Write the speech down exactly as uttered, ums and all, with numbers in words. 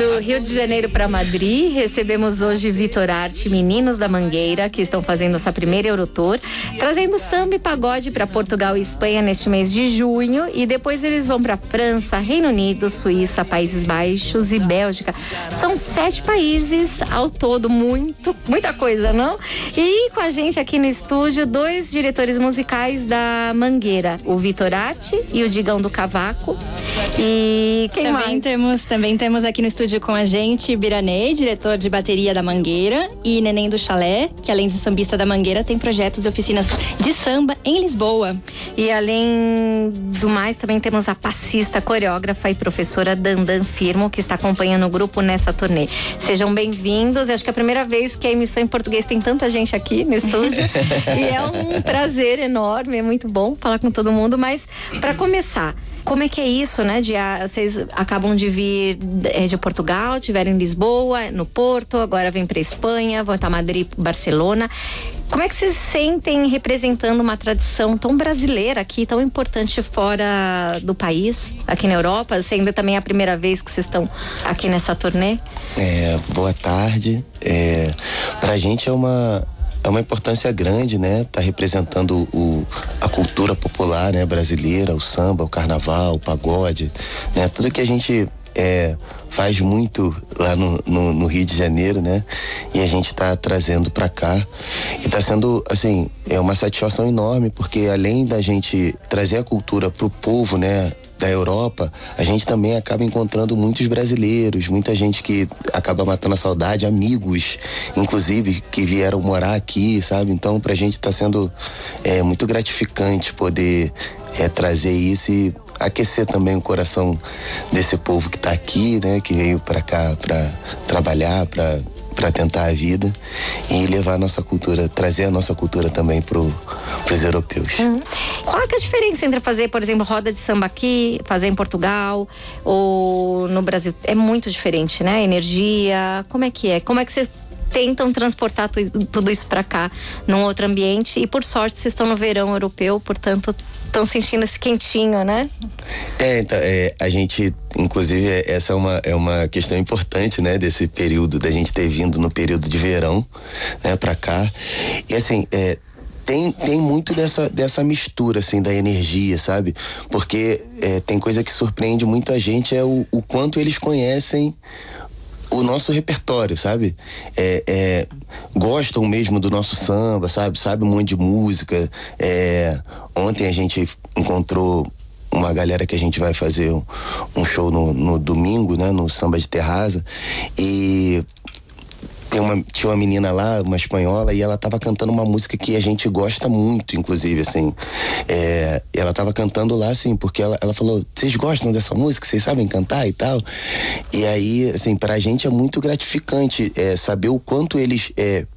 Do Rio de Janeiro para Madrid, recebemos hoje Vitor Arte, Meninos da Mangueira, que estão fazendo sua primeira Eurotour, trazendo samba e pagode para Portugal e Espanha neste mês de junho, e depois eles vão para França, Reino Unido, Suíça, Países Baixos e Bélgica. São sete países ao todo, muito, muita coisa, não? E com a gente aqui no estúdio, dois diretores musicais da Mangueira, o Vitor Arte e o Digão do Cavaco. E quem também mais? Temos, também temos aqui no estúdio com a gente Biranei, diretor de bateria da Mangueira, e Neném do Chalé, que além de sambista da Mangueira, tem projetos e oficinas de samba em Lisboa. E além do mais, também temos a passista, coreógrafa e professora Dandan Firmo, que está acompanhando o grupo nessa turnê. Sejam bem-vindos. Acho que é a primeira vez que a emissão em português tem tanta gente aqui no estúdio. E é um prazer enorme, é muito bom falar com todo mundo. Mas, para começar, como é que é isso, né? De, a, vocês acabam de vir é, de Portugal, tiveram em Lisboa, no Porto, agora vem para Espanha, vão para Madrid, Barcelona. Como é que vocês se sentem representando uma tradição tão brasileira aqui, tão importante fora do país, aqui na Europa, sendo também a primeira vez que vocês estão aqui nessa turnê? É, boa tarde. É, pra gente é uma... É uma importância grande, né? Tá representando o, a cultura popular, né? Brasileira, o samba, o carnaval, o pagode, né? Tudo que a gente é, faz muito lá no, no, no Rio de Janeiro, né? E a gente tá trazendo pra cá. E tá sendo, assim, é uma satisfação enorme, porque além da gente trazer a cultura pro povo, né? Da Europa, a gente também acaba encontrando muitos brasileiros, muita gente que acaba matando a saudade, amigos, inclusive, que vieram morar aqui, sabe? Então, pra gente tá sendo é, muito gratificante poder é, trazer isso e aquecer também o coração desse povo que tá aqui, né? Que veio pra cá pra trabalhar, pra para tentar a vida e levar a nossa cultura, trazer a nossa cultura também pro, pros europeus. Uhum. Qual é, que é a diferença entre fazer, por exemplo, roda de samba aqui, fazer em Portugal ou no Brasil? É muito diferente, né? Energia, como é que é? Como é que vocês tentam transportar tu, tudo isso para cá, num outro ambiente? E por sorte vocês estão no verão europeu, portanto estão sentindo esse quentinho, né? É, então, é, a gente, inclusive, é, essa é uma, é uma questão importante, né? Desse período, da gente ter vindo no período de verão, né? Pra cá. E assim, é, tem, tem muito dessa, dessa mistura, assim, da energia, sabe? Porque é, tem coisa que surpreende muito a gente, é o, o quanto eles conhecem o nosso repertório, sabe? É, é, gostam mesmo do nosso samba, sabe? Sabe um monte de música. É, ontem a gente encontrou uma galera que a gente vai fazer um, um show no, no domingo, né? No Samba de Terraza. E tem uma, tinha uma menina lá, uma espanhola, e ela tava cantando uma música que a gente gosta muito, inclusive, assim. É, ela tava cantando lá, assim, porque ela, ela falou, vocês gostam dessa música? Vocês sabem cantar e tal? E aí, assim, pra gente é muito gratificante é, saber o quanto eles é,